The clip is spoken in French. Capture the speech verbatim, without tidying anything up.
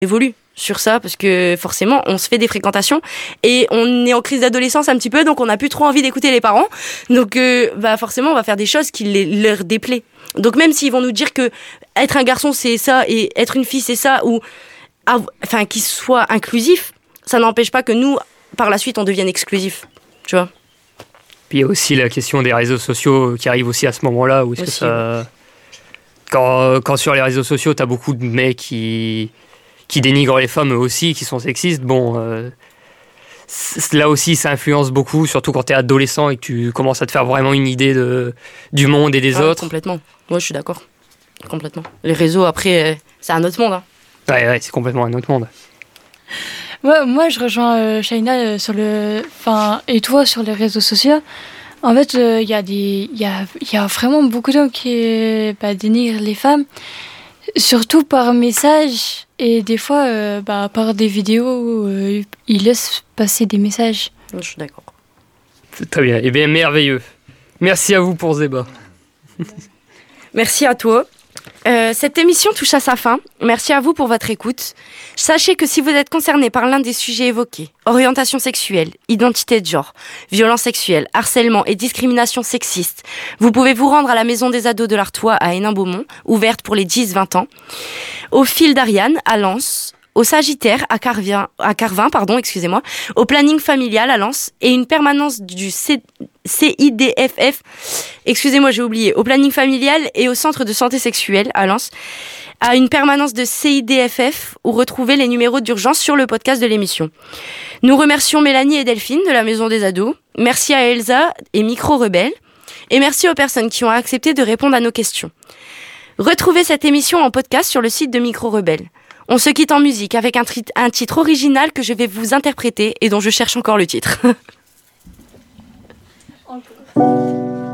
évolue sur ça parce que forcément on se fait des fréquentations et on est en crise d'adolescence un petit peu, donc on n'a plus trop envie d'écouter les parents, donc euh, bah forcément on va faire des choses qui les, leur déplaient. Donc même s'ils vont nous dire que être un garçon c'est ça et être une fille c'est ça, ou enfin qu'ils soient inclusifs, ça n'empêche pas que nous par la suite on devienne exclusif, tu vois. Puis il y a aussi la question des réseaux sociaux qui arrive aussi à ce moment-là, où est-ce aussi, que ça ouais. quand, quand sur les réseaux sociaux t'as beaucoup de mecs qui qui dénigrent les femmes eux aussi, qui sont sexistes, bon, euh, là aussi ça influence beaucoup, surtout quand t'es adolescent et que tu commences à te faire vraiment une idée de, du monde et des ah, autres. Complètement, moi je suis d'accord, complètement. Les réseaux après, euh, c'est un autre monde. Hein. Ouais, ouais, c'est complètement un autre monde. Ouais, moi je rejoins euh, Shaina euh, sur le... Enfin, et toi sur les réseaux sociaux. En fait, il euh, y, y, a, y a vraiment beaucoup d'hommes qui bah, dénigrent les femmes, surtout par message. Et des fois, euh, bah, par des vidéos, euh, ils laissent passer des messages. Je suis d'accord. C'est très bien. Eh bien, merveilleux. Merci à vous pour ce débat. Merci à toi. Euh, cette émission touche à sa fin. Merci à vous pour votre écoute. Sachez que si vous êtes concerné par l'un des sujets évoqués, orientation sexuelle, identité de genre, violence sexuelle, harcèlement et discrimination sexiste, vous pouvez vous rendre à la Maison des Ados de l'Artois à Hénin-Beaumont, ouverte pour les dix vingt ans, au Fil d'Ariane à Lens, au Sagittaire à Carvin, à Carvin, pardon, excusez-moi, au Planning Familial à Lens et une permanence du C- CIDFF, excusez-moi j'ai oublié, au Planning Familial et au Centre de Santé Sexuelle à Lens, à une permanence de C I D F F où retrouver les numéros d'urgence sur le podcast de l'émission. Nous remercions Mélanie et Delphine de la Maison des Ados, merci à Elsa et Micro Rebelle, et merci aux personnes qui ont accepté de répondre à nos questions. Retrouvez cette émission en podcast sur le site de Micro Rebelle. On se quitte en musique avec un, tri- un titre original que je vais vous interpréter et dont je cherche encore le titre.